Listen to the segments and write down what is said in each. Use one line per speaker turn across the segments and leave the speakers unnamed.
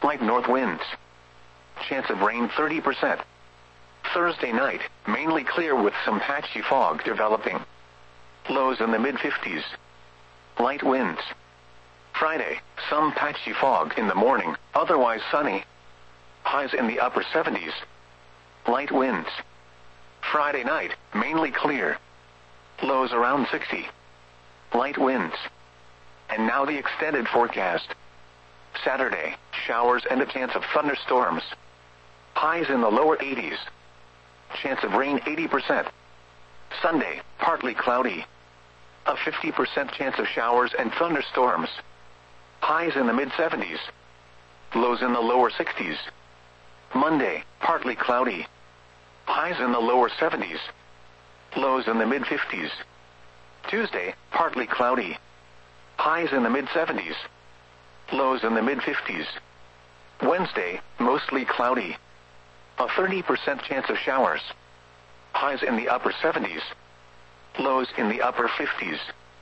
light north winds. Chance of rain 30%. Thursday night, mainly clear with some patchy fog developing. Lows in the mid-50s. Light winds. Friday, some patchy fog in the morning, otherwise sunny. Highs in the upper 70s. Light winds. Friday night, mainly clear. Lows around 60. Light winds. And now the extended forecast. Saturday, showers and a chance of thunderstorms. Highs in the lower 80s. Chance of rain 80%. Sunday, partly cloudy. A 50% chance of showers and thunderstorms. Highs in the mid-70s. Lows in the lower 60s. Monday, partly cloudy. Highs in the lower 70s. Lows in the mid-50s. Tuesday, partly cloudy. Highs in the mid-70s. Lows in the mid-50s. Wednesday, mostly cloudy. A 30% chance of showers. Highs in the upper 70s. Lows in the upper 50s.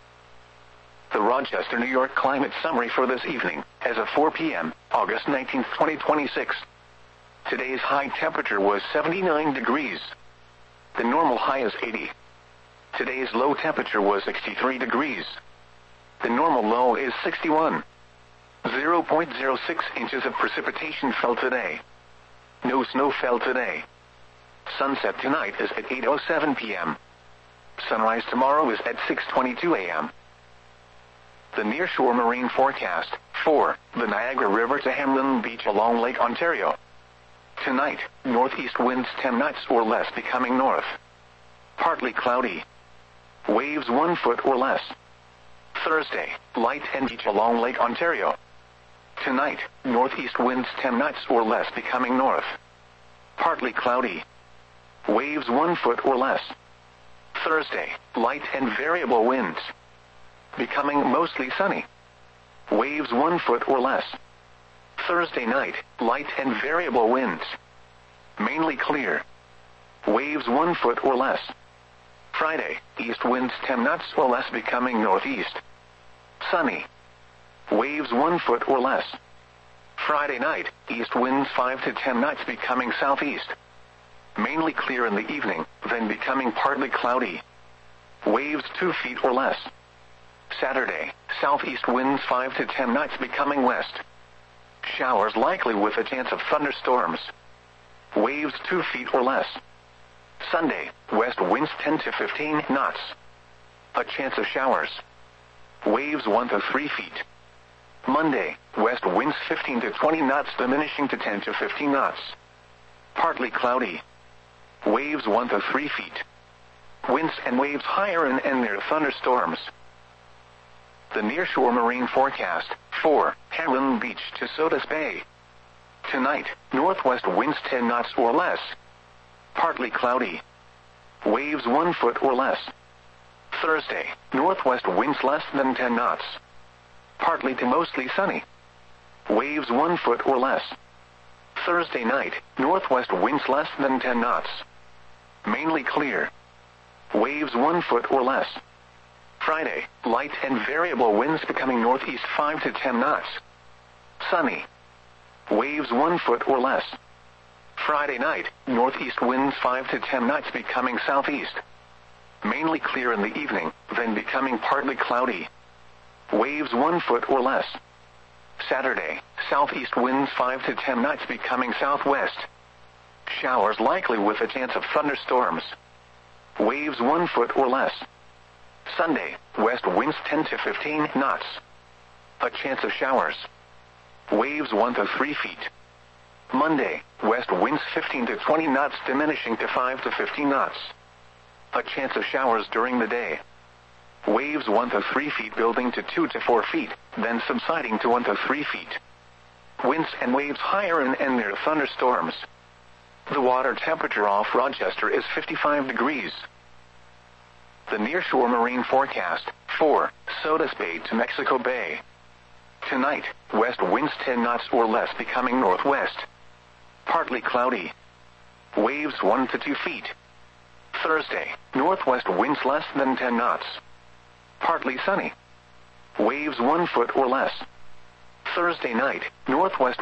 The Rochester, New York climate summary for this evening, as of 4 p.m., August 19, 2026. Today's high temperature was 79 degrees. The normal high is 80. Today's low temperature was 63 degrees. The normal low is 61. 0.06 inches of precipitation fell today. No snow fell today. Sunset tonight is at 8:07 p.m. Sunrise tomorrow is at 6:22 a.m. The nearshore marine forecast for the Niagara River to Hamlin Beach along Lake Ontario. Tonight, northeast winds 10 knots or less becoming north. Partly cloudy. Waves 1 foot or less. Thursday, light and beach along Lake Ontario. Tonight, northeast winds 10 knots or less becoming north. Partly cloudy. Waves 1 foot or less. Thursday, light and variable winds. Becoming mostly sunny. Waves 1 foot or less. Thursday night, light and variable winds. Mainly clear. Waves 1 foot or less. Friday, east winds 10 knots or less becoming northeast. Sunny. Waves 1 foot or less. Friday night, east winds 5 to 10 knots becoming southeast. Mainly clear in the evening, then becoming partly cloudy. Waves 2 feet or less. Saturday, southeast winds 5 to 10 knots becoming west. Showers likely with a chance of thunderstorms. Waves 2 feet or less. Sunday, west winds 10 to 15 knots. A chance of showers. Waves 1 to 3 feet. Monday, west winds 15 to 20 knots diminishing to 10 to 15 knots. Partly cloudy. Waves 1 to 3 feet. Winds and waves higher and near thunderstorms. The nearshore marine forecast for Hamlin Beach to Sodus Bay. Tonight, northwest winds 10 knots or less. Partly cloudy. Waves 1 foot or less. Thursday, northwest winds less than 10 knots. Partly to mostly sunny. Waves 1 foot or less. Thursday night, northwest winds less than 10 knots. Mainly clear. Waves 1 foot or less. Friday, light and variable winds becoming northeast 5 to 10 knots. Sunny. Waves 1 foot or less. Friday night, northeast winds 5 to 10 knots becoming southeast. Mainly clear in the evening, then becoming partly cloudy. Waves 1 foot or less. Saturday, southeast winds 5 to 10 knots becoming southwest. Showers likely with a chance of thunderstorms. Waves 1 foot or less. Sunday, west winds 10 to 15 knots. A chance of showers. Waves 1 to 3 feet. Monday, west winds 15 to 20 knots diminishing to 5 to 15 knots. A chance of showers during the day. Waves 1 to 3 feet building to 2 to 4 feet, then subsiding to 1 to 3 feet. Winds and waves higher and near thunderstorms. The water temperature off Rochester is 55 degrees. The nearshore marine forecast for Sodus Bay to Mexico Bay. Tonight, west winds 10 knots or less becoming northwest. Partly cloudy. Waves 1 to 2 feet. Thursday, northwest winds less than 10 knots. Partly sunny. Waves 1 foot or less. Thursday night, northwest